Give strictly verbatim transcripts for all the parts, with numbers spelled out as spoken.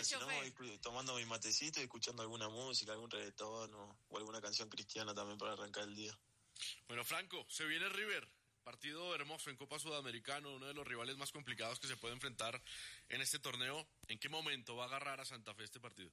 si no, voy tomando mi matecito y escuchando alguna música, algún reggaetón o, o alguna canción cristiana también para arrancar el día. Bueno, Franco, se viene River, partido hermoso en Copa Sudamericana, uno de los rivales más complicados que se puede enfrentar en este torneo. ¿En qué momento va a agarrar a Santa Fe este partido?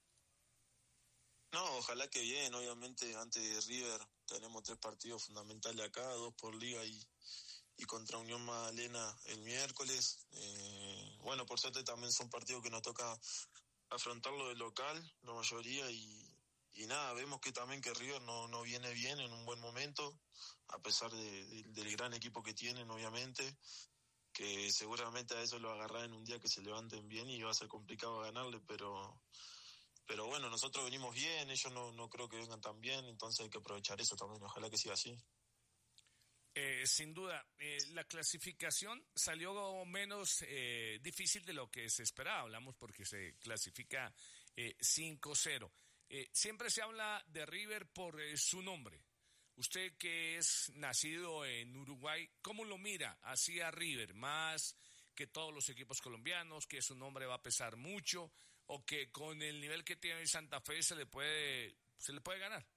No, ojalá que bien, obviamente antes de River tenemos tres partidos fundamentales acá, dos por liga y, y contra Unión Magdalena el miércoles. Eh, bueno, por suerte también son partidos que nos toca afrontarlo de local, la mayoría, y, y nada, vemos que también que River no, no viene bien en un buen momento, a pesar de, de, del gran equipo que tienen, obviamente, que seguramente a eso lo agarrará en un día que se levanten bien y va a ser complicado ganarle, pero... Pero bueno, nosotros venimos bien, ellos no, no creo que vengan tan bien, entonces hay que aprovechar eso también, ojalá que siga así. Eh, sin duda, eh, la clasificación salió menos eh, difícil de lo que se esperaba, hablamos porque se clasifica eh, cinco cero. Eh, siempre se habla de River por eh, su nombre. Usted que es nacido en Uruguay, ¿cómo lo mira así a River? Más que todos los equipos colombianos, que su nombre va a pesar mucho, o que con el nivel que tiene Santa Fe se le puede se le puede ganar.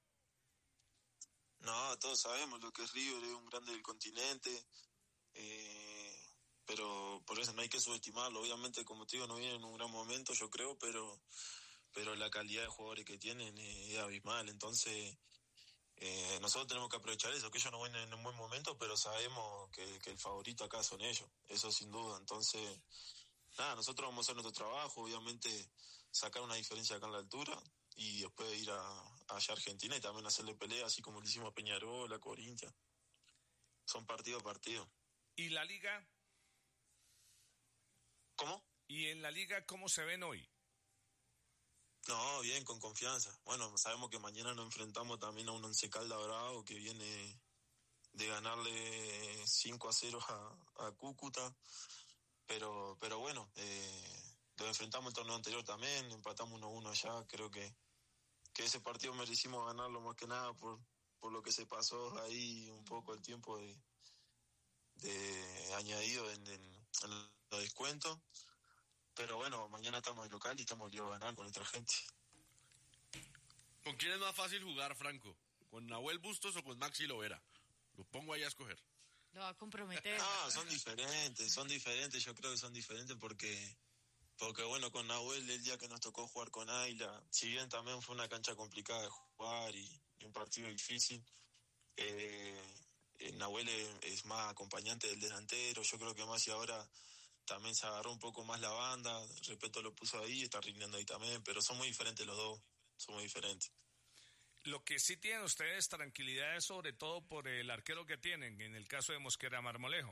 No, todos sabemos lo que es River, es un grande del continente, eh, pero por eso no hay que subestimarlo. Obviamente, como te digo, no viene en un gran momento, yo creo, pero pero la calidad de jugadores que tienen es, es abismal. Entonces, eh, nosotros tenemos que aprovechar eso, que ellos no vienen en un buen momento, pero sabemos que, que el favorito acá son ellos, eso sin duda. Entonces, nada, nosotros vamos a hacer nuestro trabajo, obviamente sacar una diferencia acá en la altura y después ir a, a allá a Argentina y también hacerle pelea, así como le hicimos a Peñarol, a Corinthians. Son partido a partido. ¿Y la liga? ¿Cómo? ¿Y en la liga cómo se ven hoy? No, bien, con confianza. Bueno, sabemos que mañana nos enfrentamos también a un Once Caldas Bravo que viene de ganarle cinco a cero a, a Cúcuta. Pero pero bueno, eh, lo enfrentamos el torneo anterior también, empatamos uno a uno allá. Creo que, que ese partido merecimos ganarlo más que nada por, por lo que se pasó ahí un poco el tiempo de, de añadido en, en, en los descuentos. Pero bueno, mañana estamos en local y estamos obligados a ganar con nuestra gente. ¿Con quién es más fácil jugar, Franco? ¿Con Nahuel Bustos o con Maxi Lovera? Lo pongo ahí a escoger. Lo va a comprometer. No, son diferentes, son diferentes, yo creo que son diferentes porque, porque bueno, con Nahuel el día que nos tocó jugar con Ayla, si bien también fue una cancha complicada de jugar y, y un partido difícil, eh, eh, Nahuel es, es más acompañante del delantero, yo creo que Maxi ahora también se agarró un poco más la banda, Repeto lo puso ahí, está rindiendo ahí también, pero son muy diferentes los dos, son muy diferentes. Lo que sí tienen ustedes tranquilidad es sobre todo por el arquero que tienen, en el caso de Mosquera Marmolejo.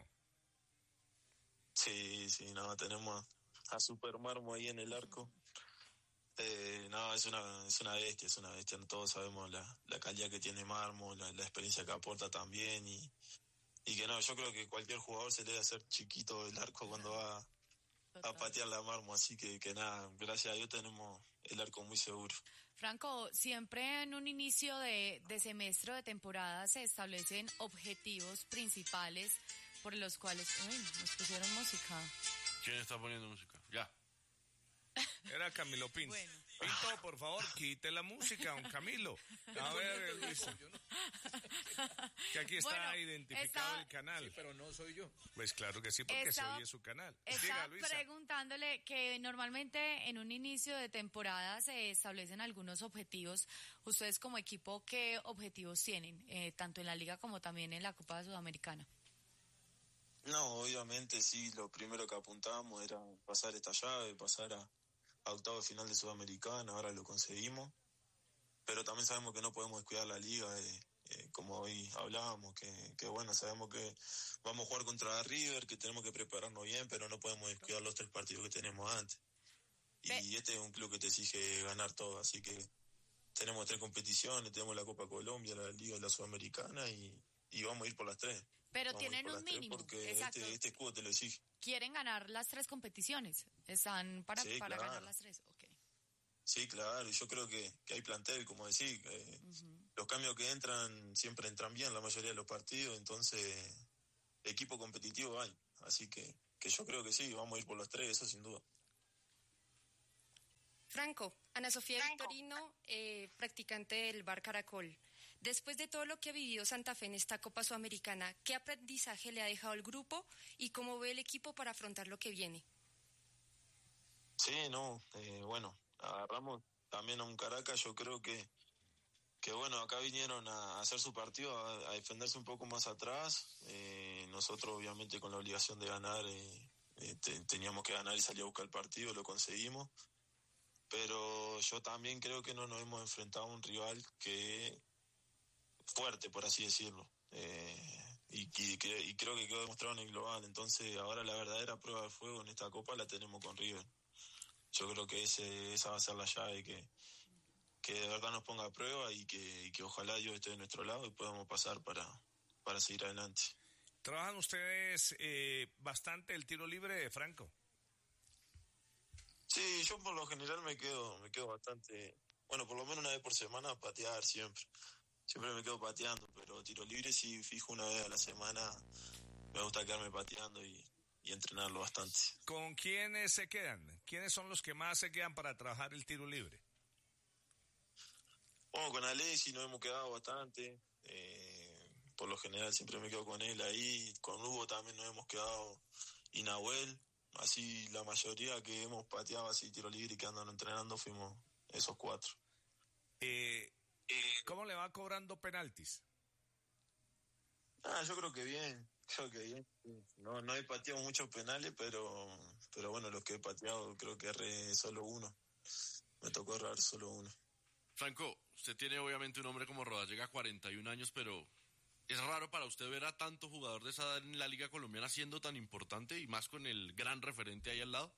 Sí, sí, no, tenemos a, a Super Marmo ahí en el arco. Eh, no, es una es una bestia, es una bestia, todos sabemos la, la calidad que tiene Marmo, la, la experiencia que aporta también y Y que no, yo creo que cualquier jugador se le debe hacer chiquito el arco cuando va a patear la Marmo, así que, que nada, gracias a Dios tenemos el arco muy seguro. Franco, siempre en un inicio de, de semestre o de temporada se establecen objetivos principales por los cuales... Uy, nos pusieron música. ¿Quién está poniendo música? Ya. Era Camilo Pinto. Bueno. Pinto, por favor, quite la música, don Camilo. A ver, Luis. Que aquí está Bueno, identificado está... el canal. Sí, pero no soy yo. Pues claro que sí, porque Estaba... se oye su canal. Estaba Luisa. preguntándole que normalmente en un inicio de temporada se establecen algunos objetivos. Ustedes como equipo, ¿qué objetivos tienen? Eh, tanto en la Liga como también en la Copa Sudamericana. No, obviamente sí, lo primero que apuntábamos era pasar esta llave, pasar a, a octavo de final de Sudamericana, ahora lo conseguimos, pero también sabemos que no podemos descuidar la liga, eh, eh, como hoy hablábamos, que, que bueno, sabemos que vamos a jugar contra River, que tenemos que prepararnos bien, pero no podemos descuidar los tres partidos que tenemos antes. Y Be- este es un club que te exige ganar todo, así que tenemos tres competiciones, tenemos la Copa Colombia, la Liga y la Sudamericana y... y vamos a ir por las tres. Pero vamos tienen un mínimo. Porque exacto. este, este escudo te lo exige. Quieren ganar las tres competiciones. Están para, sí, para claro. ganar las tres. Okay. Sí, claro. Yo creo que, que hay plantel, como decís. Eh, uh-huh. Los cambios que entran siempre entran bien la mayoría de los partidos. Entonces, equipo competitivo hay. Así que, que yo creo que sí, vamos a ir por los tres, eso sin duda. Franco, Ana Sofía Victorino, eh, practicante del Bar Caracol. Después de todo lo que ha vivido Santa Fe en esta Copa Sudamericana, ¿qué aprendizaje le ha dejado el grupo y cómo ve el equipo para afrontar lo que viene? Sí, no, eh, bueno, agarramos también a un Caracas, yo creo que, que bueno, acá vinieron a hacer su partido, a, a defenderse un poco más atrás, eh, nosotros obviamente con la obligación de ganar, eh, eh, te, teníamos que ganar y salir a buscar el partido, lo conseguimos, pero yo también creo que no nos hemos enfrentado a un rival que fuerte, por así decirlo, eh, y, y, y creo que quedó demostrado en el global, entonces ahora la verdadera prueba de fuego en esta Copa la tenemos con River. Yo creo que ese, esa va a ser la llave, que, que de verdad nos ponga a prueba y que, y que ojalá Dios esté de nuestro lado y podamos pasar para, para seguir adelante. ¿Trabajan ustedes eh, bastante el tiro libre, Franco? Sí, yo por lo general me quedo, me quedo bastante, bueno, por lo menos una vez por semana a patear siempre. Siempre me quedo pateando, pero tiro libre sí fijo una vez a la semana. Me gusta quedarme pateando y, y entrenarlo bastante. ¿Con quiénes se quedan? ¿Quiénes son los que más se quedan para trabajar el tiro libre? Bueno, con Alexis nos hemos quedado bastante. Eh, por lo general siempre me quedo con él ahí. Con Hugo también nos hemos quedado. Y Nahuel. Así la mayoría que hemos pateado así tiro libre y que andan entrenando fuimos esos cuatro. Eh, ¿Cómo le va cobrando penaltis? Ah, yo creo que bien. Creo que bien. No, no he pateado muchos penales, pero, pero bueno, los que he pateado creo que erré solo uno. Me tocó errar solo uno. Franco, usted tiene obviamente un hombre como Rodas, llega a cuarenta y un años, pero ¿es raro para usted ver a tanto jugador de esa edad en la Liga Colombiana siendo tan importante y más con el gran referente ahí al lado?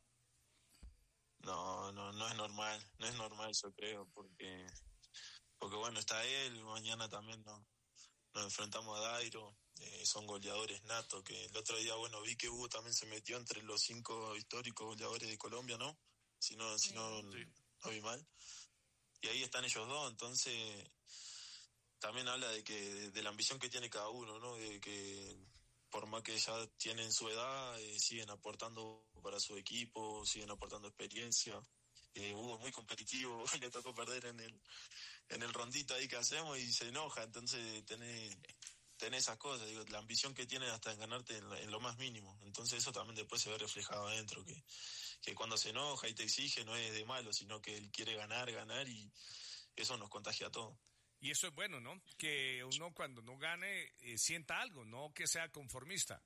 No, no, no es normal, no es normal yo creo, porque, porque bueno, está él, mañana también no, nos enfrentamos a Dairo, eh, son goleadores natos, que el otro día, bueno, vi que Hugo también se metió entre los cinco históricos goleadores de Colombia, ¿no? Si no, si no, sí. no vi mal. Y ahí están ellos dos, entonces también habla de que de, de la ambición que tiene cada uno, ¿no? De que por más que ya tienen su edad, eh, siguen aportando para su equipo, siguen aportando experiencia. Eh, Hugo es muy competitivo, hoy le tocó perder en el en el rondito ahí que hacemos y se enoja, entonces tenés, tenés esas cosas, digo, la ambición que tiene hasta en ganarte en, en lo más mínimo, entonces eso también después se ve reflejado adentro, que, que cuando se enoja y te exige no es de malo, sino que él quiere ganar, ganar y eso nos contagia a todos. Y eso es bueno, ¿no? Que uno cuando no gane eh, sienta algo, no que sea conformista.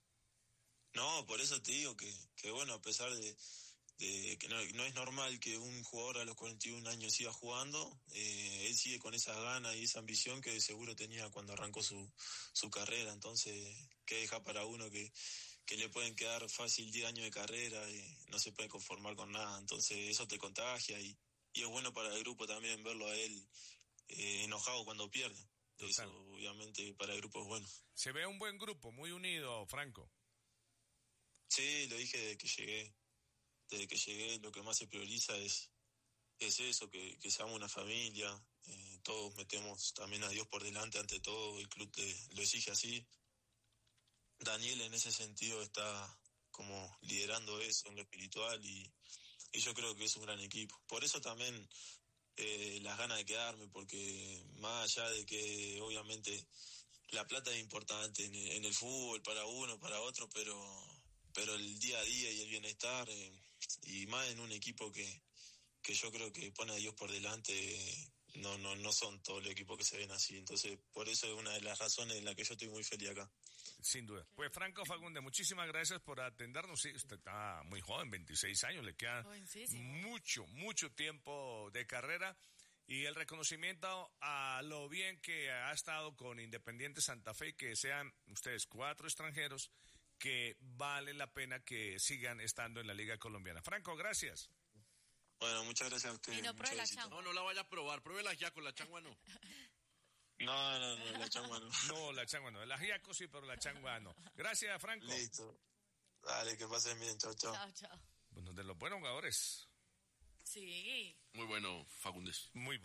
No, por eso te digo que, que bueno, a pesar de, de que no, no es normal que un jugador a los cuarenta y un años siga jugando, eh, él sigue con esa gana y esa ambición que seguro tenía cuando arrancó su, su carrera, entonces, ¿qué deja para uno que, que le pueden quedar fácil diez años de carrera y no se puede conformar con nada? Entonces eso te contagia y, y es bueno para el grupo también verlo a él eh, enojado cuando pierde. Eso obviamente para el grupo es bueno. Se ve un buen grupo, muy unido, Franco. Sí, lo dije desde que llegué. Desde que llegué lo que más se prioriza es, es eso, que, que seamos una familia. Eh, todos metemos también a Dios por delante ante todo, el club te, lo exige así. Daniel en ese sentido está como liderando eso en lo espiritual y, y yo creo que es un gran equipo. Por eso también eh, las ganas de quedarme, porque más allá de que obviamente la plata es importante en el, en el fútbol para uno, para otro, pero, pero el día a día y el bienestar, eh, y más en un equipo que, que yo creo que pone a Dios por delante, eh, no, no, no son todos los equipos que se ven así. Entonces, por eso es una de las razones en las que yo estoy muy feliz acá. Sin duda. Pues Franco Fagundes, muchísimas gracias por atendernos. Sí, usted está muy joven, veintiséis años, le queda mucho, mucho tiempo de carrera y el reconocimiento a lo bien que ha estado con Independiente Santa Fe, que sean ustedes cuatro extranjeros que vale la pena que sigan estando en la Liga Colombiana. Franco, gracias. Bueno, muchas gracias a ustedes. Y no pruebe la changua. No, no la vaya a probar, pruébela ya con la changua no. No, no, no, la changua no. No, la changua no. El ajiaco sí, pero la changua no. Gracias, Franco. Listo. Dale, que pasen bien. Chao, chao. Chao, chao. Bueno, de los buenos jugadores. Sí. Muy bueno, Fagundes. Muy bueno.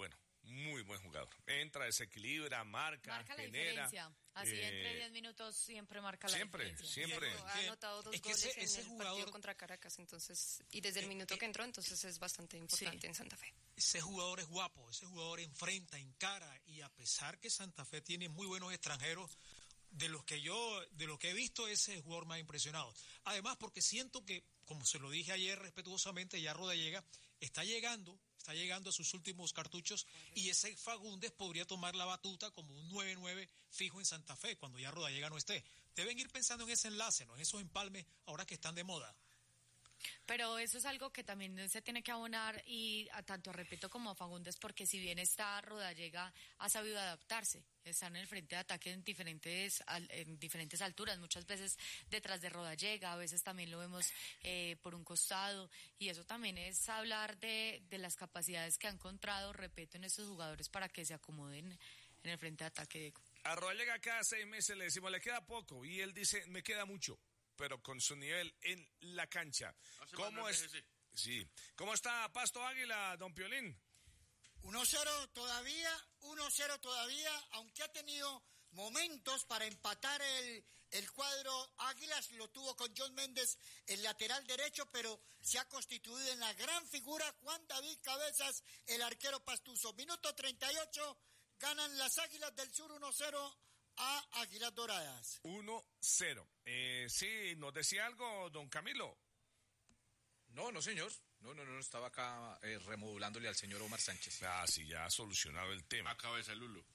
muy buen jugador. Entra, desequilibra, marca, Marca la genera. diferencia. Así eh, entre diez minutos siempre marca la siempre, diferencia. siempre. Ha anotado dos es que goles ese- ese en el jugador- partido contra Caracas, entonces, y desde el Eh, minuto eh, que entró, entonces es bastante importante Sí. en Santa Fe. Ese jugador es guapo, ese jugador enfrenta, encara, y a pesar que Santa Fe tiene muy buenos extranjeros, de los que yo, de lo que he visto, ese es el jugador más impresionado. Además, porque siento que, como se lo dije ayer respetuosamente, ya Rodallega está llegando, está llegando a sus últimos cartuchos, y ese Fagundes podría tomar la batuta como un nueve nueve fijo en Santa Fe, cuando ya Rodallega no esté. Deben ir pensando en ese enlace, ¿no? En esos empalmes, ahora que están de moda. Pero eso es algo que también se tiene que abonar y a tanto a Repeto como a Fagundes, porque si bien está Rodallega, ha sabido adaptarse, está en el frente de ataque en diferentes al- en diferentes alturas, muchas veces detrás de Rodallega, a veces también lo vemos eh, por un costado, y eso también es hablar de, de las capacidades que ha encontrado Repeto en estos jugadores para que se acomoden en el frente de ataque. Diego. A Rodallega cada seis meses le decimos, le queda poco, y él dice, me queda mucho, pero con su nivel en la cancha. Hace ¿Cómo mal es? el B G C. Sí. ¿Cómo está Pasto Águila, don Piolín? uno cero todavía, uno cero todavía, aunque ha tenido momentos para empatar el, el cuadro Águilas, lo tuvo con John Méndez, el lateral derecho, pero se ha constituido en la gran figura Juan David Cabezas, el arquero pastuso. Minuto treinta y ocho, ganan las Águilas del Sur uno cero a Águilas Doradas. uno cero. Eh, sí, ¿nos decía algo, don Camilo? No, no, señor. No, no, no, estaba acá eh, remodulándole al señor Omar Sánchez. Ah, sí, ya ha solucionado el tema. A cabeza de Lulo.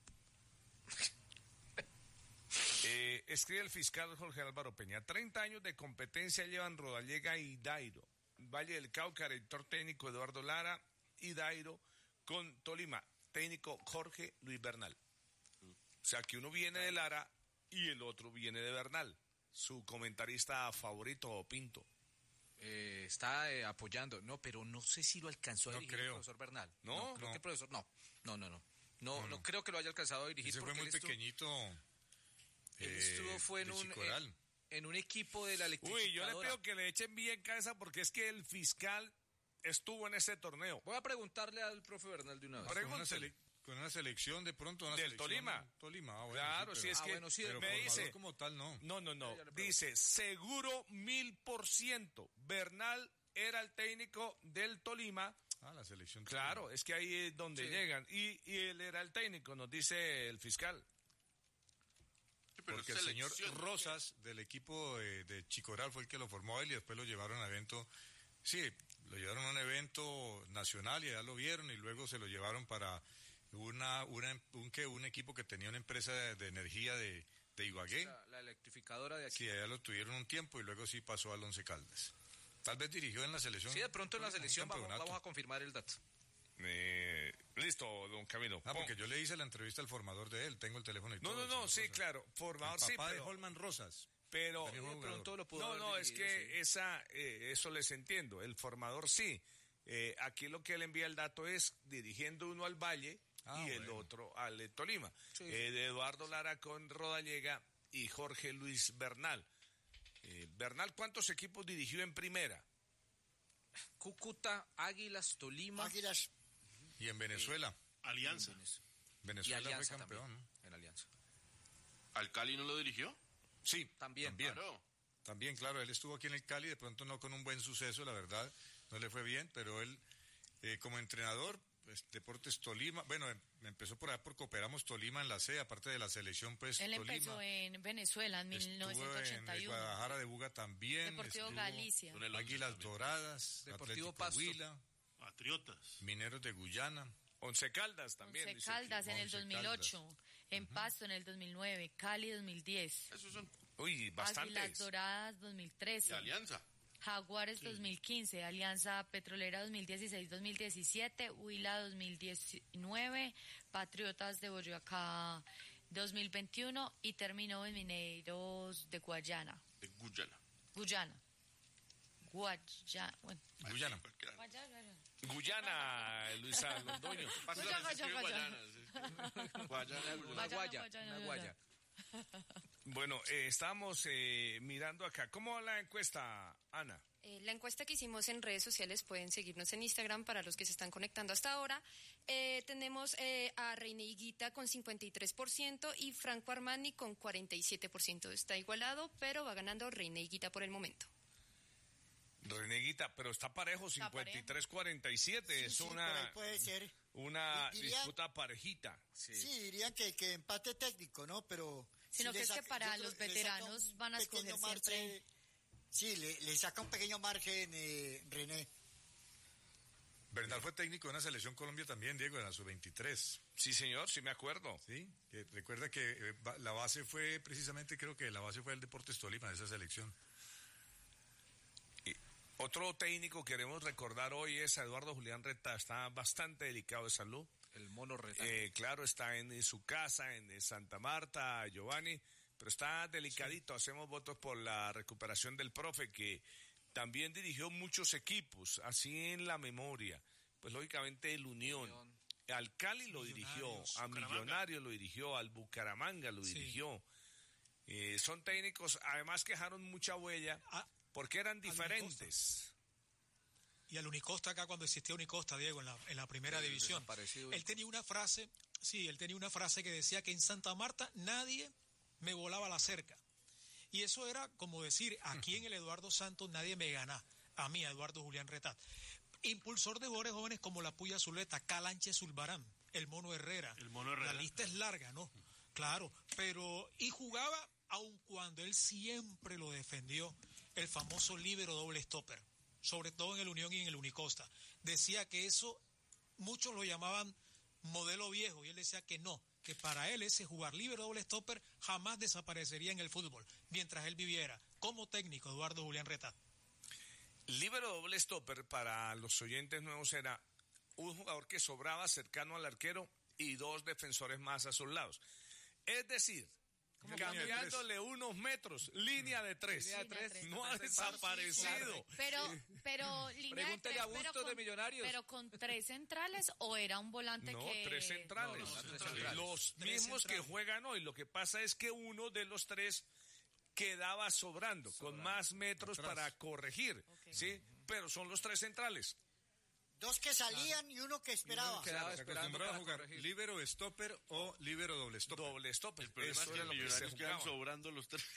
Eh, escribe el fiscal Jorge Álvaro Peña. treinta años de competencia llevan Rodallega y Dairo. Valle del Cauca, director técnico Eduardo Lara y Dairo con Tolima, técnico Jorge Luis Bernal. O sea que uno viene de Lara y el otro viene de Bernal. Su comentarista favorito, Pinto. Eh, está eh, apoyando. No, pero no sé si lo alcanzó a No dirigir creo. el profesor Bernal. No, creo no. que el profesor, no. No, no, no. No, No, no, no. creo que lo haya alcanzado a dirigir. Ese fue porque muy él estuvo- pequeñito. Él eh, estuvo, fue en de un, Chicoral. en, en un equipo de la electrificadora. Uy, yo le pido que le echen bien cabeza porque es que el fiscal estuvo en ese torneo. Voy a preguntarle al profe Bernal de una vez. Ah, con, una pregúntele. sele- con una selección de pronto. Una Del selección- Tolima. Tolima, ah, bueno, Claro, sí, si pero- es Ah, que bueno, sí, pero me formador dice... como tal, no. No, no, no. Ya le pregunto. Dice, seguro mil por ciento. Bernal era el técnico del Tolima. Ah, la selección. Claro, es que ahí es donde Sí. llegan. Y, y él era el técnico, nos dice el fiscal. Sí, pero Porque el señor selección, Rosas del equipo de, de Chicoral fue el que lo formó a él y después lo llevaron a evento. Sí, lo llevaron a un evento nacional y allá lo vieron y luego se lo llevaron para una, una un que un equipo que tenía una empresa de, de energía de, de Ibagué. La, la electrificadora de aquí. Sí, allá lo tuvieron un tiempo y luego sí pasó al Once Caldas. Tal vez dirigió en la selección. Sí, de pronto en la un selección vamos, campeonato. vamos a confirmar el dato. Eh, listo, don Camilo. Ah, porque Pon- yo le hice la entrevista al formador de él, tengo el teléfono y No, todo. no, el no, señor sí, Rosas. claro. Formador, El sí, papá de pero... Holman Rosas. Pero... También fue De jugador. pronto lo pudo No, haber no, es dirigido, que sí. esa, eh, eso les entiendo. El formador sí. Eh, aquí lo que él envía el dato es dirigiendo uno al Valle Ah, y el bueno. otro al eh, Tolima. Sí. Eh, de Eduardo Lara con Rodallega y Jorge Luis Bernal. Eh, Bernal, ¿cuántos equipos dirigió en primera? Cúcuta, Águilas, Tolima. Águilas, Y en Venezuela. Alianza. Y Venezuela fue Alianza campeón. también. En Alianza. ¿Al Cali no lo dirigió? Sí, También. También. Claro. También, claro, él estuvo aquí en el Cali, de pronto no con un buen suceso, la verdad, no le fue bien, pero él eh, como entrenador, pues, Deportes Tolima, bueno, em- empezó por allá por Cooperamos Tolima en la C, aparte de la selección, pues Él Tolima. empezó en Venezuela en mil Estuvo novecientos en ochenta y el uno. Guadalajara de Buga también. Deportivo estuvo Galicia. Con el once Águilas también. Doradas, Deportivo Atlético Pasto. Huila, Patriotas. Mineros de Guyana. Once Caldas también. Once dice Caldas aquí. en el Once dos mil ocho, en Pasto en el dos mil nueve, Cali dos mil diez, Esos son. Uy, Águilas bastantes. Doradas dos mil Y trece, Alianza. Jaguares dos mil quince, Alianza Petrolera dos mil dieciséis dos mil diecisiete, Huila dos mil diecinueve, Patriotas de Boyacá dos mil veintiuno y terminó en Mineros de Guayana. De Guyana. Guyana. Guayana. Bueno. Guyana. Cualquiera. Guayana. Guyana, Luisa Londoño. Pasa Guayana, la vez que escribe Guayana. Guayana, sí. Guayana, Guyana. Una Guayana, guaya. Guayana, Una Guayana. guaya. Bueno, eh, estamos eh, mirando acá. ¿Cómo va la encuesta, Ana? Eh, la encuesta que hicimos en redes sociales, pueden seguirnos en Instagram para los que se están conectando hasta ahora. Eh, tenemos eh, a Reina Higuita con cincuenta y tres por ciento y Franco Armani con cuarenta y siete por ciento. Está igualado, pero va ganando Reina Higuita por el momento. Reneguita, pero está parejo, cincuenta y tres cuarenta y siete. Sí, es sí, una, por ahí puede ser. una Diría- disputa parejita. Sí, dirían que, que empate técnico, ¿no? Pero... Sino si que le es que saca- para yo los creo que le saca veteranos un van a pequeño escoger margen, siempre- Sí, le, le saca un pequeño margen, eh, René. Bernal fue técnico de una selección Colombia también, Diego, en la sub veintitrés. Sí, señor, sí me acuerdo. Sí, que recuerda que eh, ba- la base fue precisamente, creo que la base fue el Deportes Tolima de esa selección. Y otro técnico que queremos recordar hoy es a Eduardo Julián Reta. Está bastante delicado de salud. El mono Reta. Eh, claro, está en su casa, en Santa Marta, Giovanni, pero está delicadito. Hacemos votos por la recuperación del profe, que también dirigió muchos equipos, así en la memoria. Pues lógicamente el Unión. Unión. Al Cali lo dirigió, Millonarios, a Bucaramanga. Millonarios lo dirigió, al Bucaramanga lo Sí. dirigió. Eh, son técnicos, además que dejaron mucha huella, Ah, porque eran Unicosta. diferentes. Y al Unicosta acá cuando existía Unicosta, Diego, en la, en la primera El división. desaparecido Él tenía una frase, sí, él tenía una frase que decía que en Santa Marta nadie me volaba la cerca. Y eso era como decir, aquí en el Eduardo Santos nadie me gana, a mí, a Eduardo Julián Retat. Impulsor de jugadores jóvenes como la Puya Zuleta, Calanche Zulbarán, el Mono Herrera. El Mono Herrera. La lista es larga, ¿no? Claro, pero y jugaba aun cuando él siempre lo defendió, el famoso líbero doble stopper, sobre todo en el Unión y en el Unicosta. Decía que eso muchos lo llamaban modelo viejo y él decía que no, que para él ese jugar líbero doble stopper jamás desaparecería en el fútbol mientras él viviera como técnico Eduardo Julián Retat. Líbero doble stopper, para los oyentes nuevos, era un jugador que sobraba cercano al arquero y dos defensores más a sus lados. Es decir, Como línea de cambiándole unos metros, línea de tres. Línea de Línea de tres. tres. No ha desaparecido. Pero, pero línea de Pregúntele tres, a Bustos pero de con- Millonarios. Pero con tres centrales o era un volante No, que... tres centrales. No, no, tres centrales. Los Tres mismos que centrales. juegan hoy. Lo que pasa es que uno de los tres quedaba sobrando, con más metros Atrás. para corregir, Ok. ¿sí? Pero son los tres centrales. Dos que salían y uno que esperaba. quedaba Se esperando acostumbraba a para jugar corregir. líbero stopper o líbero doble stopper. Doble stopper. El problema Eso es que era en lo que se Millonarios quedan jugaba. sobrando los tres.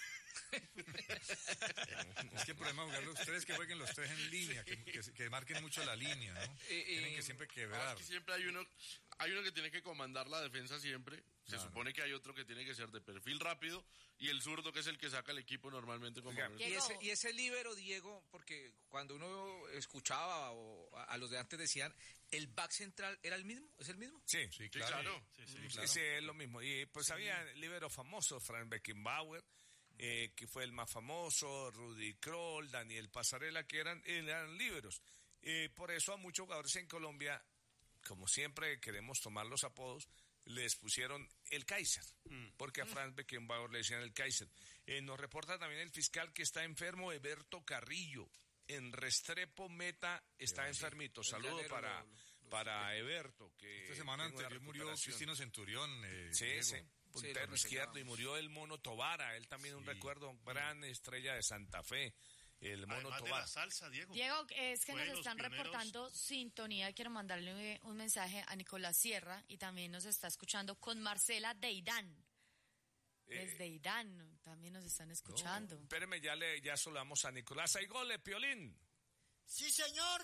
Es que el problema es jugar los tres, que jueguen los tres en línea, que, que, que marquen mucho la línea, ¿no? Y- y- Tienen que siempre Ah, quebrar. es que siempre hay uno, hay uno que tiene que comandar la defensa siempre. Se Claro. supone que hay otro que tiene que ser de perfil rápido y el zurdo que es el que saca el equipo normalmente como Oiga, Diego. Y ese, y ese líbero, Diego, porque cuando uno escuchaba o a, a los de antes decían, ¿el back central era el mismo? ¿Es el mismo? Sí, Sí, Sí, claro. claro. Sí, sí. Sí, claro. ese es lo mismo. Y pues había líberos famosos, Frank Beckenbauer, eh, que fue el más famoso, Rudy Kroll, Daniel Pasarela, que eran, eran líberos. Eh, por eso a muchos jugadores en Colombia, como siempre queremos tomar los apodos, les pusieron el Kaiser, porque a Frank Beckenbauer le decían el Kaiser. Eh, nos reporta también el fiscal que está enfermo, Eberto Carrillo, en Restrepo Meta está enfermito. El Saludo llanero para, lo- lo- para Eberto, que Esta semana tenga una anterior murió recuperación. Cristino Centurión. Eh, Sí, Diego. sí, puntero lo izquierdo, recordamos. y murió el Mono Tobara, él también un Sí. recuerdo, gran estrella de Santa Fe, el Mono Además de Tobara. la salsa, Diego. Diego, es que Fue nos los están pioneros. reportando sintonía. Quiero mandarle un mensaje a Nicolás Sierra y también nos está escuchando con Marcela de Irán. Eh, Desde Irán también nos están escuchando. Espéreme, ya le ya saludamos a Nicolás. Hay goles, Piolín. Sí, señor.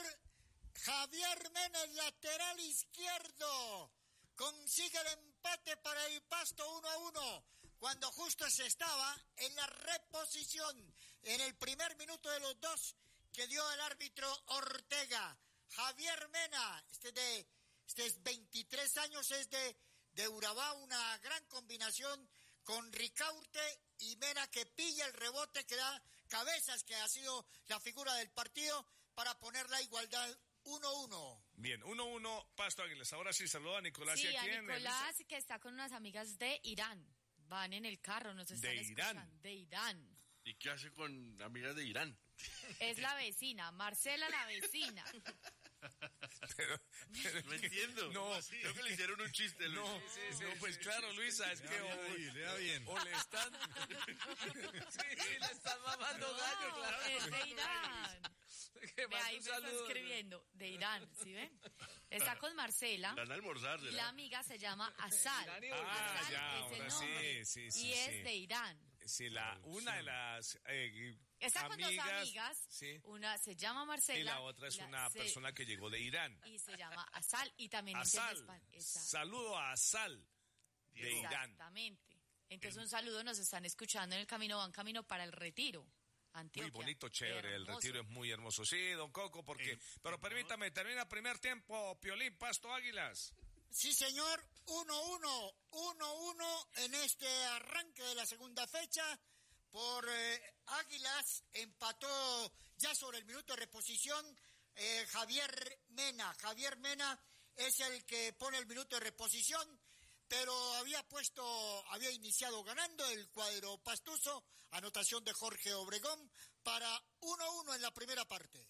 Javier Menes, lateral izquierdo. Consigue el empate para el Pasto uno a uno. Cuando justo se estaba en la reposición en el primer minuto de los dos que dio el árbitro Ortega. Javier Mena, este de este es veintitrés años, es de, de Urabá, una gran combinación con Ricaurte y Mena, que pilla el rebote, que da Cabezas, que ha sido la figura del partido, para poner la igualdad uno uno. Bien, uno uno, Pasto Águilas. Ahora sí, saludo a Nicolás. Sí, ¿Y a a quién? Nicolás, que está con unas amigas de Irán. Van en el carro, nos están De Irán. escuchando. De Irán. ¿Y qué hace con amigas de Irán? Es la vecina, Marcela la vecina. Pero, pero no entiendo. No, creo que le hicieron un chiste. Luis. No, sí, sí, no sí, pues sí, claro, sí, Luisa, es lea que bien o, ahí, lea bien. o le están... Sí, sí, le están mamando gallo, No, claro. es de Irán. Que Ve, mande ahí un me está saludo. escribiendo, de Irán, ¿sí ven? Está con Marcela. Van a almorzar, ¿será? La amiga se llama Asal. Irán y Ah, Asal ya, es el ahora nombre. sí, sí, sí, Y es sí. de Irán. Sí, la, una de las eh, Está con amigas, dos amigas. sí, Una se llama Marcela. y la otra es la- una se- persona que llegó de Irán. Y se llama Asal. Y también entiende Asal, espa- esa- saludo a Asal de Irán. Exactamente. Entonces un saludo, nos están escuchando en el camino, van camino para el Retiro. Antioquia. Muy bonito, chévere, el Hermoso. retiro es muy hermoso. Sí, don Coco, porque... Pero permítame, termina primer tiempo, Piolín, Pasto, Águilas. Sí, señor, uno uno, uno uno en este arranque de la segunda fecha. Por eh, Águilas empató ya sobre el minuto de reposición eh, Javier Mena. Javier Mena es el que pone el minuto de reposición, pero había puesto, había iniciado ganando el cuadro pastuso, anotación de Jorge Obregón para uno uno en la primera parte.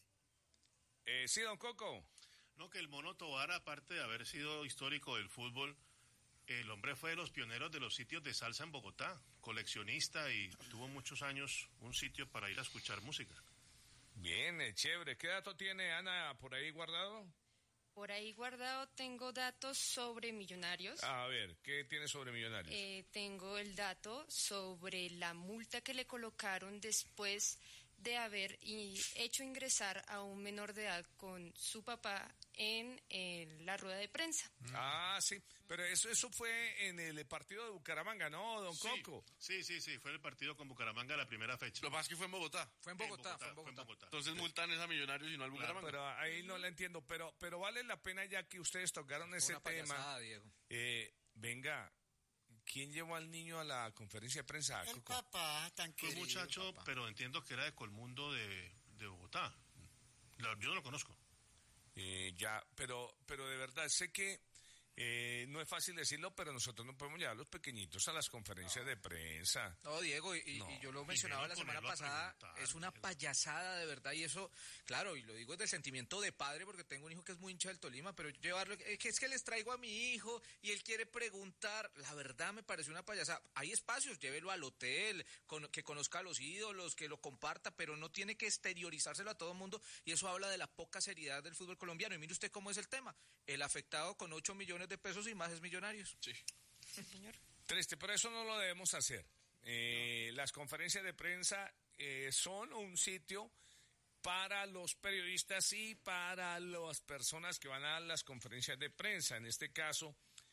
Eh, sí, don Coco. No, que el Mono Tobar, aparte de haber sido histórico del fútbol, el hombre fue de los pioneros de los sitios de salsa en Bogotá, coleccionista y tuvo muchos años un sitio para ir a escuchar música. Bien, eh, chévere. ¿Qué dato tiene Ana por ahí guardado? Por ahí guardado tengo datos sobre Millonarios. A ver, ¿qué tiene sobre Millonarios? Eh, tengo el dato sobre la multa que le colocaron después de haber y- hecho ingresar a un menor de edad con su papá en, en la rueda de prensa. Ah, sí, pero eso eso fue en el partido de Bucaramanga, ¿no, don Sí, Coco? sí, sí, sí, fue el partido con Bucaramanga la primera fecha. Lo que pasa es que fue en Bogotá. Fue en En Bogotá, fue en Bogotá. Entonces multan es a Millonarios y no al Bucaramanga. Pero ahí no la entiendo, pero pero vale la pena ya que ustedes tocaron ese Una tema. payasada, Diego. Eh, venga, ¿quién llevó al niño a la conferencia de prensa, El Coco? papá, tan Fue un querido. muchacho, papá. pero entiendo que era de Colmundo de, de Bogotá. Lo- yo no lo conozco. Eh, ya, pero pero de verdad sé que eh, no es fácil decirlo, pero nosotros no podemos llevar a los pequeñitos a las conferencias de prensa. No, Diego, y, y- No. y yo lo mencionaba menos la semana ponerlo a pasada, preguntar, es una Diego. payasada de verdad, y eso, claro, y lo digo desde el sentimiento de padre, porque tengo un hijo que es muy hincha del Tolima, pero llevarlo, es que, es que les traigo a mi hijo, y él quiere preguntar, la verdad me parece una payasada. Hay espacios, llévelo al hotel, con- que conozca a los ídolos, que lo comparta, pero no tiene que exteriorizárselo a todo el mundo, y eso habla de la poca seriedad del fútbol colombiano, y mire usted cómo es el tema, el afectado con ocho millones de pesos y más es Millonarios. Sí. Triste, pero eso no lo debemos hacer. Eh, Las conferencias de prensa eh, son un sitio para los periodistas y para las personas que van a las conferencias de prensa, en este caso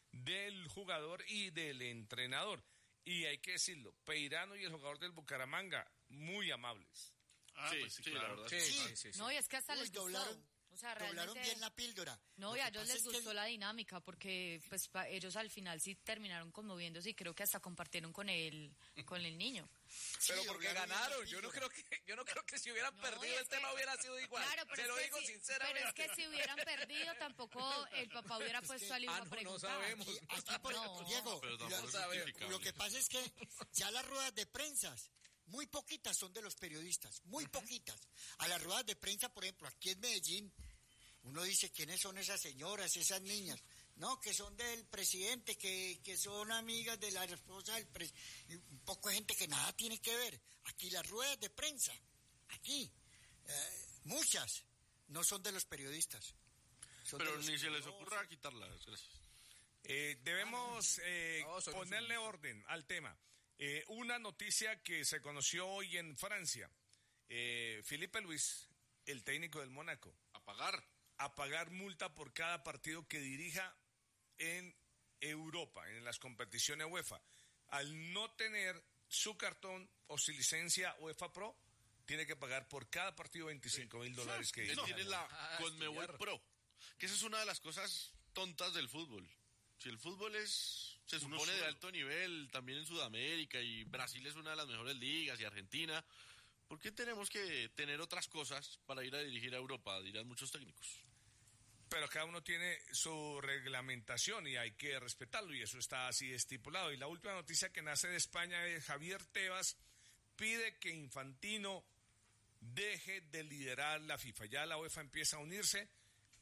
del jugador y del entrenador. Y hay que decirlo, Peirano y el jugador del Bucaramanga, muy amables. Ah, Sí, pues sí, sí, la claro. verdad. Sí, Sí. sí, sí, sí. No, y es que hasta Uy, les gustó. doblaron, O sea, doblaron realmente... bien la píldora. No, Lo y a que ellos pasa les es que gustó la dinámica porque pues pa- ellos al final sí terminaron conmoviéndose y creo que hasta compartieron con el con el niño. Pero Sí, porque doblaron bien la ganaron, yo no píldora. creo que yo no creo que si hubieran No, y perdido es el tema que- hubiera sido igual. Claro, pero Se es lo que digo si- sinceramente. Pero es que si hubieran perdido tampoco el papá hubiera puesto al hijo ah, a no, no preguntar. sabemos. Aquí, aquí, por No. Diego, Pero lo, tampoco es lo- justificable. lo que pasa es que ya las ruedas de prensa, muy poquitas son de los periodistas, muy poquitas. A las ruedas de prensa, por ejemplo, aquí en Medellín, uno dice, ¿quiénes son esas señoras, esas niñas? No, que son del presidente, que, que son amigas de la esposa del presidente. Un poco de gente que nada tiene que ver. Aquí las ruedas de prensa, aquí, eh, muchas, no son de los periodistas. Son de Pero los ni se les filósofos. ocurra quitarlas. Gracias. Eh, debemos eh, No, son ponerle orden al tema. Eh, una noticia que se conoció hoy en Francia. Eh, Felipe Luis, el técnico del Mónaco, A pagar. a pagar multa por cada partido que dirija en Europa, en las competiciones UEFA. Al no tener su cartón o su licencia UEFA Pro, tiene que pagar por cada partido veinticinco mil dólares que Él dirija. tiene la Ah, Conmebol estudiar. Pro, que esa es una de las cosas tontas del fútbol. Si el fútbol es, se Uno supone de solo. alto nivel, también en Sudamérica, y Brasil es una de las mejores ligas, y Argentina, ¿por qué tenemos que tener otras cosas para ir a dirigir a Europa? Dirán muchos técnicos. Pero cada uno tiene su reglamentación y hay que respetarlo y eso está así estipulado. Y la última noticia que nace de España es Javier Tebas pide que Infantino deje de liderar la FIFA. Ya la UEFA empieza a unirse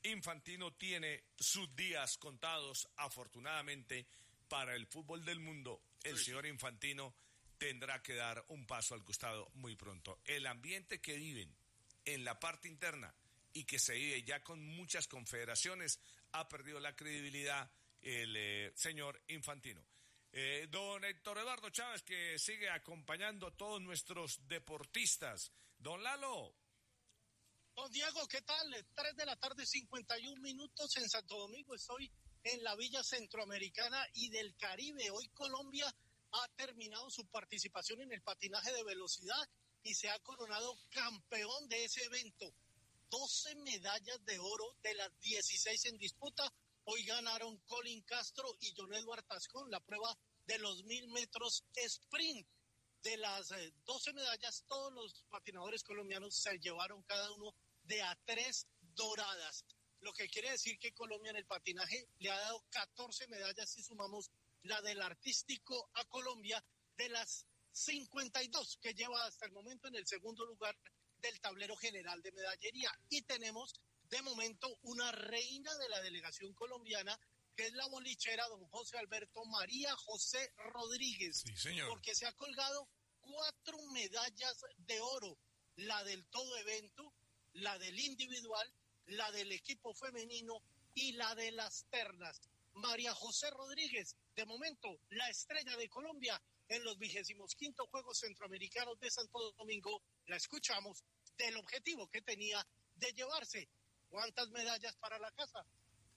Infantino tiene sus días contados, afortunadamente, para el fútbol del mundo. El sí. señor Infantino tendrá que dar un paso al costado muy pronto. El ambiente que viven en la parte interna y que se vive ya con muchas confederaciones ha perdido la credibilidad el eh, señor Infantino. Eh, don Héctor Eduardo Chávez, que sigue acompañando a todos nuestros deportistas. Don Lalo. Don Diego, ¿qué tal? Tres de la tarde, cincuenta y un minutos en Santo Domingo. Estoy en la Villa Centroamericana y del Caribe. Hoy Colombia ha terminado su participación en el patinaje de velocidad y se ha coronado campeón de ese evento. doce medallas de oro de las dieciséis en disputa. Hoy ganaron Colin Castro y John Edward Tascón la prueba de los mil metros sprint. De las eh, doce medallas, todos los patinadores colombianos se llevaron cada uno de a tres doradas. Lo que quiere decir que Colombia en el patinaje le ha dado catorce medallas si sumamos la del artístico a Colombia, de las cincuenta y dos que lleva hasta el momento en el segundo lugar del tablero general de medallería. Y tenemos de momento una reina de la delegación colombiana, que es la bolichera don José Alberto María José Rodríguez. Sí, señor. Porque se ha colgado cuatro medallas de oro, la del todo evento, la del individual, la del equipo femenino y la de las ternas. María José Rodríguez, de momento, la estrella de Colombia en los vigésimos quinto Juegos Centroamericanos de Santo Domingo. La escuchamos del objetivo que tenía de llevarse. ¿Cuántas medallas para la casa?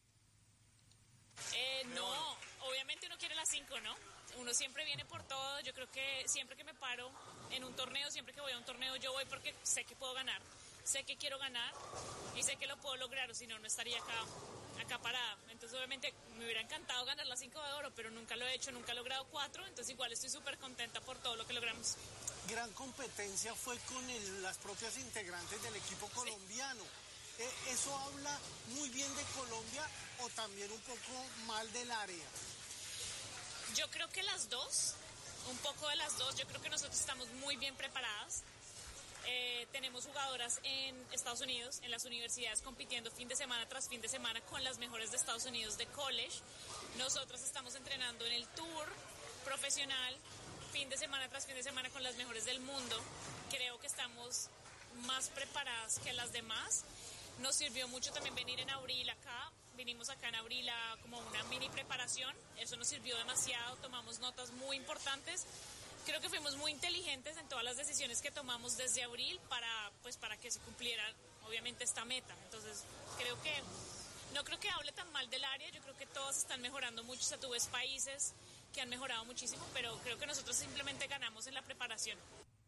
Eh, no, obviamente uno quiere las cinco, ¿no? Uno siempre viene por todo. Yo creo que siempre que me paro en un torneo, siempre que voy a un torneo, yo voy porque sé que puedo ganar, sé que quiero ganar y sé que lo puedo lograr, o si no, no estaría acá, acá parada. Entonces, obviamente, me hubiera encantado ganar las cinco de oro, pero nunca lo he hecho, nunca he logrado cuatro, entonces igual estoy súper contenta por todo lo que logramos. Gran competencia fue con el, las propias integrantes del equipo colombiano. Sí. ¿Eso habla muy bien de Colombia o también un poco mal del área? Yo creo que las dos, un poco de las dos. Yo creo que nosotros estamos muy bien preparadas. Eh, tenemos jugadoras en Estados Unidos, en las universidades, compitiendo fin de semana tras fin de semana con las mejores de Estados Unidos de college. Nosotras estamos entrenando en el tour profesional, fin de semana tras fin de semana con las mejores del mundo. Creo que estamos más preparadas que las demás. Nos sirvió mucho también venir en abril acá, vinimos acá en abril a como una mini preparación, eso nos sirvió demasiado, tomamos notas muy importantes. Creo que fuimos muy inteligentes en todas las decisiones que tomamos desde abril para, pues, para que se cumpliera obviamente esta meta. Entonces creo que, no creo que hable tan mal del área, yo creo que todos están mejorando mucho, o sea, tú ves países que han mejorado muchísimo, pero creo que nosotros simplemente ganamos en la preparación.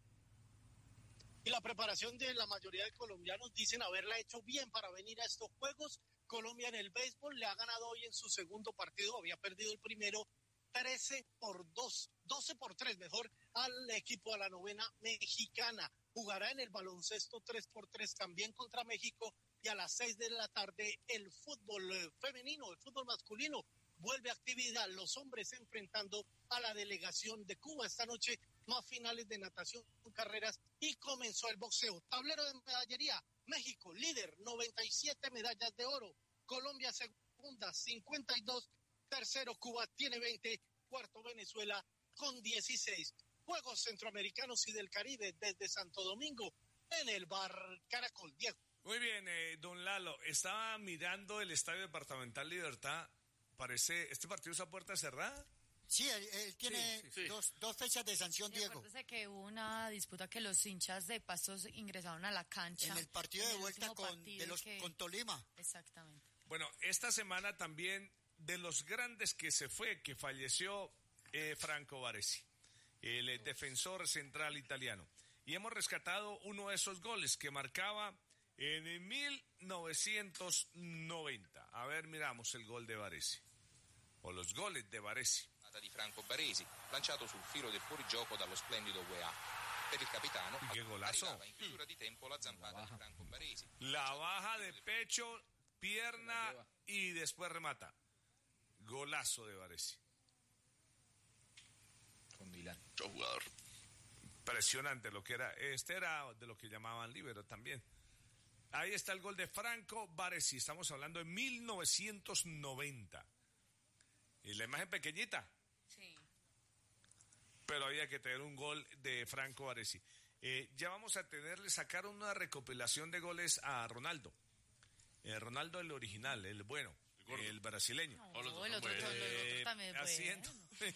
Y la preparación de la mayoría de colombianos dicen haberla hecho bien para venir a estos Juegos. Colombia en el béisbol le ha ganado hoy en su segundo partido, había perdido el primero trece por dos, doce por tres mejor, al equipo, a la novena mexicana. Jugará en el baloncesto tres por tres también contra México, y a las seis de la tarde el fútbol femenino, el fútbol masculino vuelve a actividad, los hombres enfrentando a la delegación de Cuba. Esta noche más finales de natación, carreras, y comenzó el boxeo. Tablero de medallería, México líder, noventa y siete medallas de oro, Colombia segunda, cincuenta y dos, tercero Cuba tiene veinte, cuarto Venezuela con dieciséis. Juegos Centroamericanos y del Caribe desde Santo Domingo en el Bar Caracol. Diego. Muy bien, eh, don Lalo, estaba mirando el Estadio Departamental Libertad, parece, ¿este partido es a puerta cerrada? Sí, él, él tiene sí, sí. Dos, dos fechas de sanción, Diego. Acuérdese que hubo una disputa que los hinchas de Pastos ingresaron a la cancha. En el partido de vuelta con, de los, que... con Tolima. Exactamente. Bueno, esta semana también de los grandes que se fue, que falleció eh, Franco Baresi, el eh, defensor central italiano. Y hemos rescatado uno de esos goles que marcaba en mil novecientos noventa. A ver, miramos el gol de Baresi. O los goles de Baresi. Di Franco Baresi, lanciato sul filo del fuorigioco dallo splendido U E A. Per il capitano, che golazo. In chiusura di tempo la zampata di Franco Baresi. La baja de pecho, pierna y después remata. Golazo de Baresi. Con Milan. Jugador. Impresionante lo que era. Este era de lo que llamaban líbero también. Ahí está el gol de Franco Baresi. Estamos hablando de mil novecientos noventa. Y la imagen pequeñita. Sí. Pero había que tener un gol de Franco Baresi. Eh, ya vamos a tenerle, sacar una recopilación de goles a Ronaldo. Eh, Ronaldo el original, el bueno, el, el brasileño. No, no, el otro, eh, también es haciendo,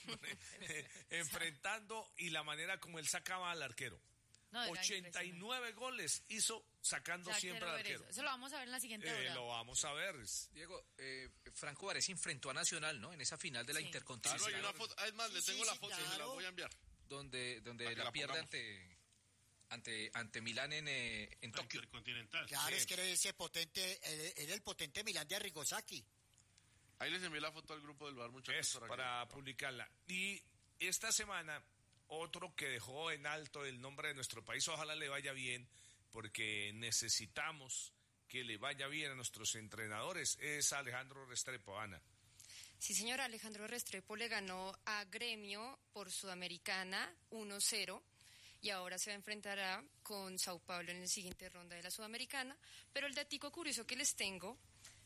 enfrentando y la manera como él sacaba al arquero. No, ochenta y nueve goles hizo sacando ya siempre al arquero. Eso. eso lo vamos a ver en la siguiente eh, hora. Lo vamos a ver. Diego, eh, Franco Baresi enfrentó a Nacional, ¿no? En esa final de la sí. Intercontinental. Claro, hay una foto, es más, le tengo sí, la foto, sí, claro. Se la voy a enviar. Donde, donde la, la pierde ante, ante, ante Milán en, eh, en Tokio. Intercontinental. Claro, sí. es que era ese potente, era el potente Milán de Arrigosaki. Ahí les envié la foto al grupo del bar, muchachos. Es para, para que... publicarla. Y esta semana, otro que dejó en alto el nombre de nuestro país, ojalá le vaya bien, porque necesitamos que le vaya bien a nuestros entrenadores, es Alejandro Restrepo. Ana. Sí, señor, Alejandro Restrepo le ganó a Gremio por Sudamericana uno cero y ahora se enfrentará con Sao Paulo en la siguiente ronda de la Sudamericana. Pero el datico curioso que les tengo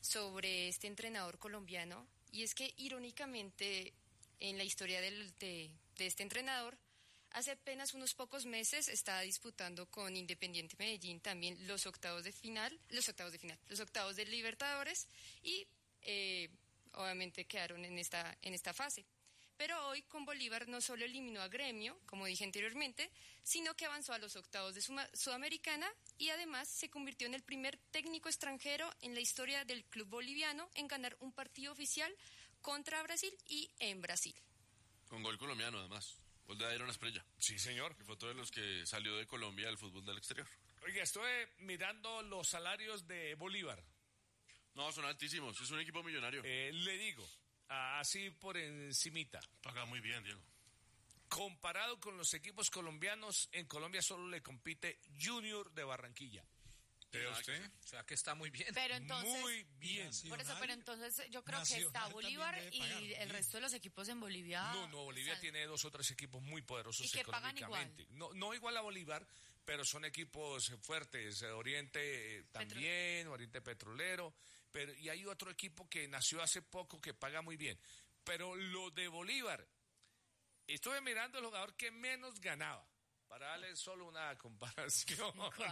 sobre este entrenador colombiano, y es que irónicamente en la historia del, de, de este entrenador, hace apenas unos pocos meses estaba disputando con Independiente Medellín también los octavos de final, los octavos de final, los octavos de Libertadores y eh, obviamente quedaron en esta, en esta fase. Pero hoy con Bolívar no solo eliminó a Gremio, como dije anteriormente, sino que avanzó a los octavos de Suma, Sudamericana y además se convirtió en el primer técnico extranjero en la historia del club boliviano en ganar un partido oficial contra Brasil y en Brasil. Con gol colombiano además, gol de Iron Esprella. Sí, señor. Que fue otro de los que salió de Colombia al fútbol del exterior. Oiga, estoy mirando los salarios de Bolívar. No, son altísimos, es un equipo millonario. Eh, le digo, así por encimita. Paga muy bien, Diego. Comparado con los equipos colombianos, en Colombia solo le compite Junior de Barranquilla. ¿Pero usted? O sea, que está muy bien. Pero entonces, muy bien. Por eso, pero entonces yo creo Nacional que está Bolívar y pagar, el bien. resto de los equipos en Bolivia. No, no, Bolivia están... tiene dos o tres equipos muy poderosos ¿Y que pagan económicamente. No, no igual a Bolívar, pero son equipos fuertes. Oriente eh, también, Petro... Oriente Petrolero. Pero, y hay otro equipo que nació hace poco que paga muy bien. Pero lo de Bolívar, estuve mirando el jugador que menos ganaba, para darle solo una comparación.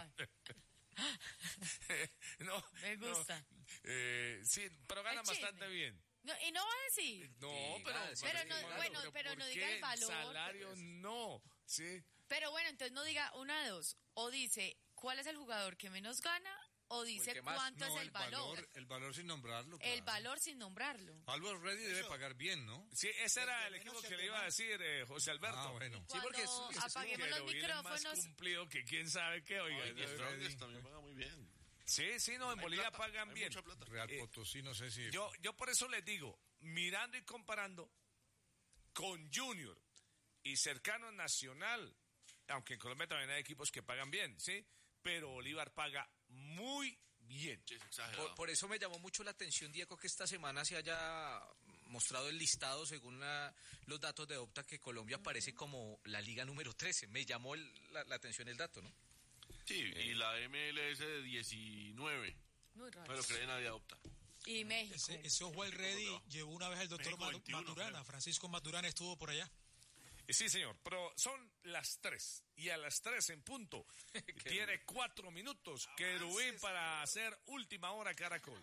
no, Me gusta. No, eh, sí, pero gana bastante bien. No, y no va a decir. No, sí, pero, pero no, bueno, pero, pero no diga el valor. Salario no, sí. Pero bueno, entonces no diga una de dos. O dice cuál es el jugador que menos gana, o dice más, cuánto no, es el, el valor. valor. El valor sin nombrarlo. El claro. valor sin nombrarlo. Always Ready debe pagar bien, ¿no? Sí, ese era el equipo que le iba a decir eh, José Alberto. Ah, bueno. Sí, porque es, es apaguemos los micrófonos. Más cumplido que quién sabe qué, oiga. Ay, los Strongest también pagan muy bien. Sí, sí, no, en Hay Bolivia plata, pagan hay bien. mucha plata. Real Eh, Potosí, no sé si... Yo, yo por eso les digo, mirando y comparando con Junior y cercano Nacional, aunque en Colombia también hay equipos que pagan bien, ¿sí? Pero Bolívar paga muy bien. Sí, es exagerado. Por, por eso me llamó mucho la atención, Diego, que esta semana se haya mostrado el listado según la, los datos de Opta que Colombia aparece como la liga número trece. Me llamó el, la, la atención el dato, ¿no? Sí, eh. y la M L S de diecinueve. Muy raro. Pero cree nadie adopta. Y México. Ese, ese Oswald Ready llevó una vez al doctor México veintiuno, Maturana. creo. Francisco Maturana estuvo por allá. Sí, señor, pero son las tres. Y a las tres en punto. Tiene cuatro minutos Querubín para hacer última hora Caracol.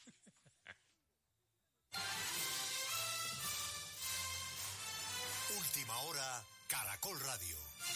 Última hora Caracol Radio.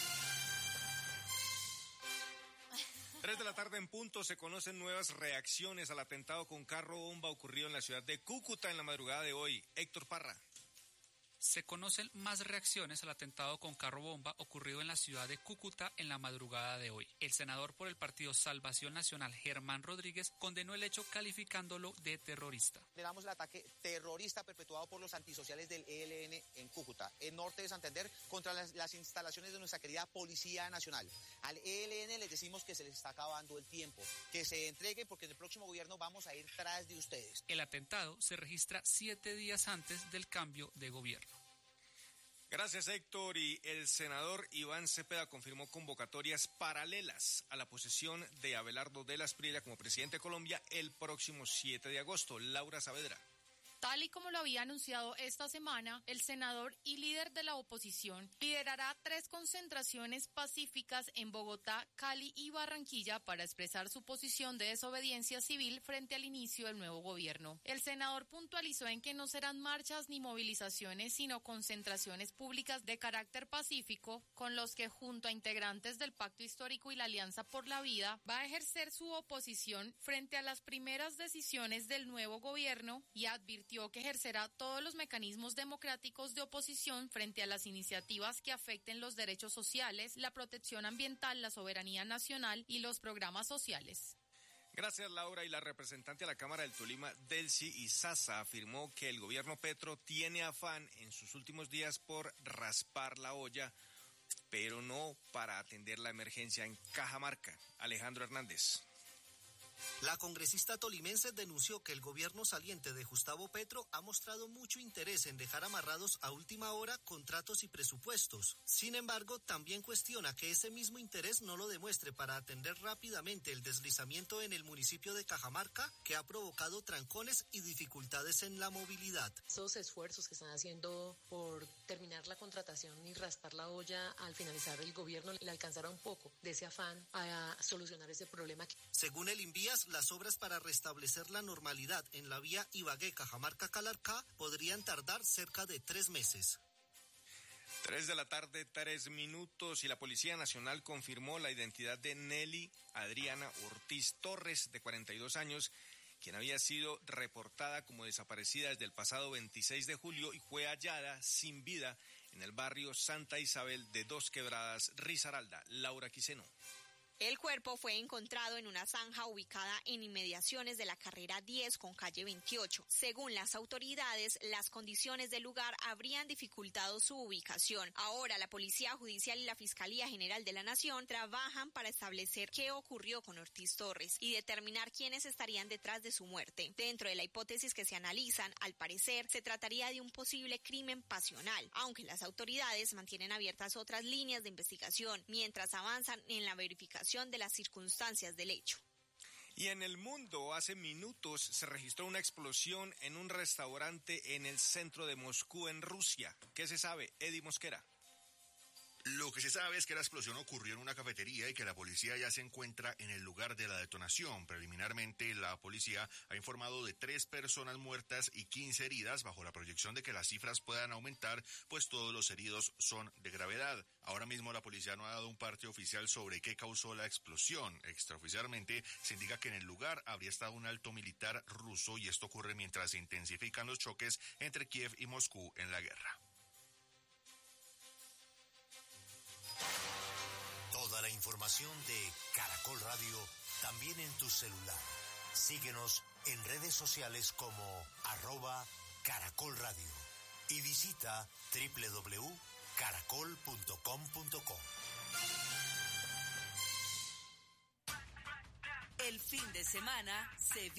Tres de la tarde en punto se conocen nuevas reacciones al atentado con carro bomba ocurrido en la ciudad de Cúcuta en la madrugada de hoy. Héctor Parra. Se conocen más reacciones al atentado con carro bomba ocurrido en la ciudad de Cúcuta en la madrugada de hoy. El senador por el Partido Salvación Nacional, Germán Rodríguez, condenó el hecho calificándolo de terrorista. Condenamos el ataque terrorista perpetuado por los antisociales del E L N en Cúcuta, en norte de Santander, contra las, las instalaciones de nuestra querida Policía Nacional. Al E L N les decimos que se les está acabando el tiempo, que se entreguen porque en el próximo gobierno vamos a ir tras de ustedes. El atentado se registra siete días antes del cambio de gobierno. Gracias, Héctor. Y el senador Iván Cepeda confirmó convocatorias paralelas a la posesión de Abelardo de la Espriella como presidente de Colombia el próximo siete de agosto. Laura Saavedra. Tal y como lo había anunciado esta semana, el senador y líder de la oposición liderará tres concentraciones pacíficas en Bogotá, Cali y Barranquilla para expresar su posición de desobediencia civil frente al inicio del nuevo gobierno. El senador puntualizó en que no serán marchas ni movilizaciones, sino concentraciones públicas de carácter pacífico, con los que junto a integrantes del Pacto Histórico y la Alianza por la Vida va a ejercer su oposición frente a las primeras decisiones del nuevo gobierno y advirtió que ejercerá todos los mecanismos democráticos de oposición frente a las iniciativas que afecten los derechos sociales, la protección ambiental, la soberanía nacional y los programas sociales. Gracias, Laura. Y la representante a la Cámara del Tolima, Delcy Izaza, afirmó que el gobierno Petro tiene afán en sus últimos días por raspar la olla, pero no para atender la emergencia en Cajamarca. Alejandro Hernández. La congresista tolimense denunció que el gobierno saliente de Gustavo Petro ha mostrado mucho interés en dejar amarrados a última hora contratos y presupuestos. Sin embargo, también cuestiona que ese mismo interés no lo demuestre para atender rápidamente el deslizamiento en el municipio de Cajamarca, que ha provocado trancones y dificultades en la movilidad. Esos esfuerzos que están haciendo por terminar la contratación y raspar la olla al finalizar el gobierno le alcanzará un poco de ese afán a solucionar ese problema. Según el Invías, las obras para restablecer la normalidad en la vía Ibagué-Cajamarca-Calarcá podrían tardar cerca de tres meses. Tres de la tarde, tres minutos, y la Policía Nacional confirmó la identidad de Nelly Adriana Ortiz Torres, de cuarenta y dos años, quien había sido reportada como desaparecida desde el pasado veintiséis de julio y fue hallada sin vida en el barrio Santa Isabel de Dos Quebradas, Risaralda. Laura Quiseno. El cuerpo fue encontrado en una zanja ubicada en inmediaciones de la carrera diez con calle veintiocho. Según las autoridades, las condiciones del lugar habrían dificultado su ubicación. Ahora, la Policía Judicial y la Fiscalía General de la Nación trabajan para establecer qué ocurrió con Ortiz Torres y determinar quiénes estarían detrás de su muerte. Dentro de la hipótesis que se analizan, al parecer, se trataría de un posible crimen pasional, aunque las autoridades mantienen abiertas otras líneas de investigación mientras avanzan en la verificación de las circunstancias del hecho. Y en el mundo, hace minutos se registró una explosión en un restaurante en el centro de Moscú, en Rusia. ¿Qué se sabe? Eddie Mosquera. Lo que se sabe es que la explosión ocurrió en una cafetería y que la policía ya se encuentra en el lugar de la detonación. Preliminarmente, la policía ha informado de tres personas muertas y quince heridas, bajo la proyección de que las cifras puedan aumentar, pues todos los heridos son de gravedad. Ahora mismo la policía no ha dado un parte oficial sobre qué causó la explosión. Extraoficialmente se indica que en el lugar habría estado un alto militar ruso y esto ocurre mientras se intensifican los choques entre Kiev y Moscú en la guerra. Toda la información de Caracol Radio también en tu celular. Síguenos en redes sociales como arroba Caracol Radio y visita doble u doble u doble u punto caracol punto com punto co. El fin de semana se